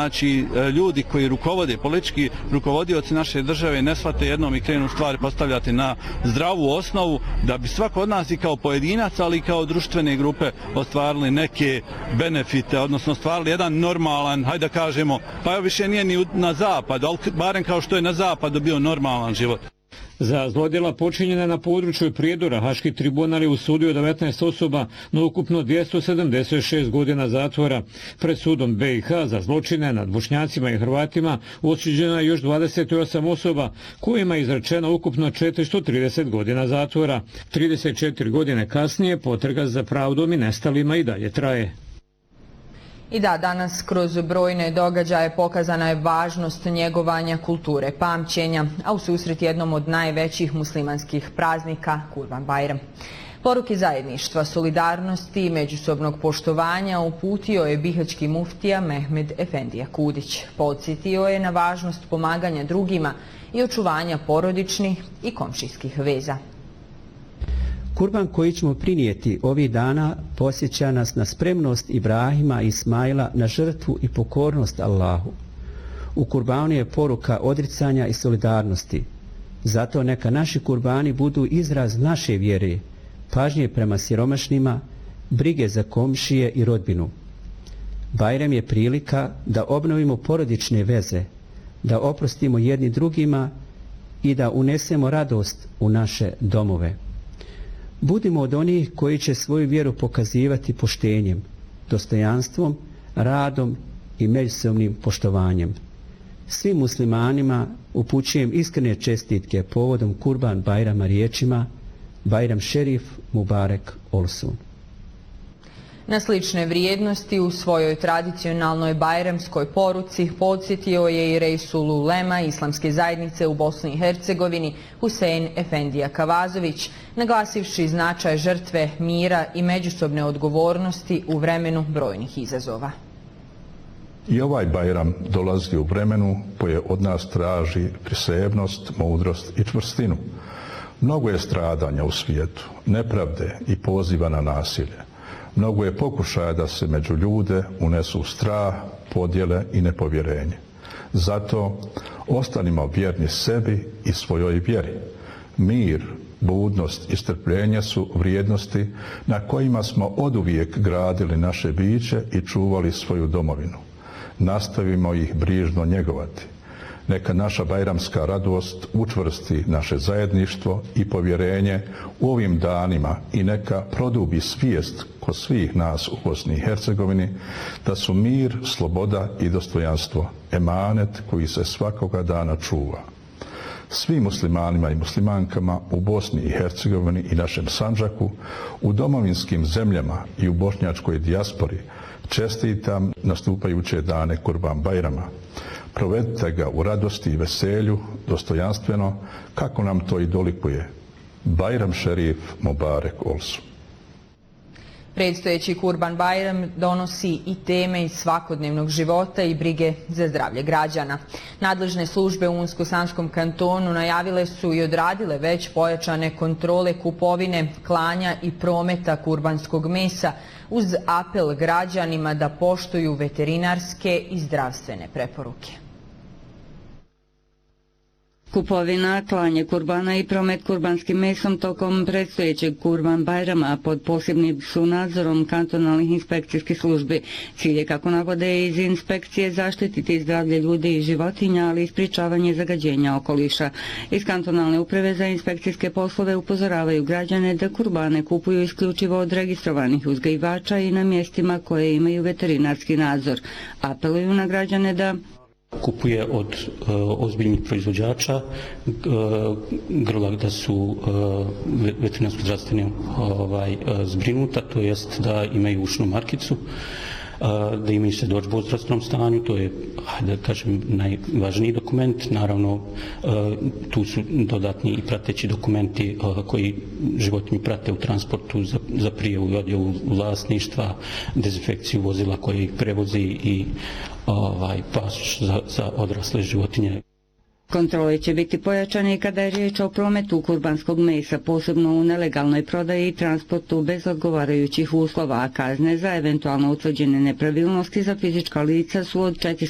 znači ljudi koji rukovode, politički rukovodioci naše države ne shvate jednom i krenu stvari postavljati na zdravu osnovu da bi svako od nas i kao pojedinac, ali i kao društvene grupe ostvarili neke benefite, odnosno stvarili jedan normalan, hajde da kažemo, pa više nije ni na zapadu, ali barem kao što je na zapadu bio normalan život. Za zlodjela počinjena na području Prijedora Haški tribunal je usudio 19 osoba na ukupno 276 godina zatvora. Pred sudom BiH za zločine nad Bošnjacima i Hrvatima osuđeno je još 28 osoba kojima je izrečeno ukupno 430 godina zatvora. 34 godine kasnije potraga za pravdom i nestalima i dalje traje. I da, danas kroz brojne događaje pokazana je važnost njegovanja kulture pamćenja, a u susret jednom od najvećih muslimanskih praznika, Kurban Bajram. Poruke zajedništva, solidarnosti i međusobnog poštovanja uputio je bihaćki muftija Mehmed Efendija Kudić. Podsjetio je na važnost pomaganja drugima i očuvanja porodičnih i komšijskih veza. Kurban koji ćemo prinijeti ovih dana posjeća nas na spremnost Ibrahima i Ismaila na žrtvu i pokornost Allahu. U kurbanu je poruka odricanja i solidarnosti. Zato neka naši kurbani budu izraz naše vjere, pažnje prema siromašnima, brige za komšije i rodbinu. Bajram je prilika da obnovimo porodične veze, da oprostimo jedni drugima i da unesemo radost u naše domove. Budimo od onih koji će svoju vjeru pokazivati poštenjem, dostojanstvom, radom i međusobnim poštovanjem. Svim muslimanima upućujem iskrene čestitke povodom Kurban Bajrama riječima Bajram Šerif Mubarek Olsun. Na slične vrijednosti u svojoj tradicionalnoj bajramskoj poruci podsjetio je i Reisul Ulema Islamske zajednice u Bosni i Hercegovini Husein Efendija Kavazović, naglasivši značaj žrtve mira i međusobne odgovornosti u vremenu brojnih izazova. I ovaj Bajram dolazi u vremenu koje od nas traži prisebnost, mudrost i čvrstinu. Mnogo je stradanja u svijetu, nepravde i poziva na nasilje. Mnogo je pokušaja da se među ljude unesu strah, podjele i nepovjerenje. Zato ostanimo vjerni sebi i svojoj vjeri. Mir, budnost i strpljenje su vrijednosti na kojima smo oduvijek gradili naše biće i čuvali svoju domovinu. Nastavimo ih brižno njegovati. Neka naša bajramska radost učvrsti naše zajedništvo i povjerenje u ovim danima i neka produbi svijest kod svih nas u Bosni i Hercegovini da su mir, sloboda i dostojanstvo emanet koji se svakoga dana čuva. Svim muslimanima i muslimankama u Bosni i Hercegovini i našem Sandžaku, u domovinskim zemljama i u bošnjačkoj dijaspori čestitam nastupajuće dane Kurban Bajrama. Provedite ga u radosti i veselju, dostojanstveno, kako nam to i dolikuje. Bajram Šerif Mubarek Olsun. Predstojeći Kurban Bajram donosi i teme iz svakodnevnog života i brige za zdravlje građana. Nadležne službe u Unsko-Sanskom kantonu najavile su i odradile već pojačane kontrole kupovine, klanja i prometa kurbanskog mesa uz apel građanima da poštuju veterinarske i zdravstvene preporuke. Kupovina, klanje kurbana i promet kurbanskim mesom tokom predstojećeg Kurban Bajrama pod posebnim su nadzorom kantonalnih inspekcijskih službi. Cilj je, kako navode iz inspekcije, zaštititi zdravlje ljudi i životinja, ali i sprječavanje zagađenja okoliša. Iz kantonalne uprave za inspekcijske poslove upozoravaju građane da kurbane kupuju isključivo od registrovanih uzgajivača i na mjestima koje imaju veterinarski nadzor. Apeluju na građane da kupuje od ozbiljnih proizvođača, grla da su veterinarsko-zdravstveno zbrinuta, to jest da imaju ušnu markicu, da imaju svjedodžbu o zdravstvenom stanju, to je, da kažem, najvažniji dokument. Naravno, tu su dodatni i prateći dokumenti koji životinju prate u transportu za prijavu i odjavu vlasništva, dezinfekciju vozila koje ih prevozi i pasoš za odrasle životinje. Kontrole će biti pojačane kada je riječ o prometu kurbanskog mesa, posebno u nelegalnoj prodaji i transportu bez odgovarajućih uslova, a kazne za eventualno utvrđene nepravilnosti za fizička lica su od 400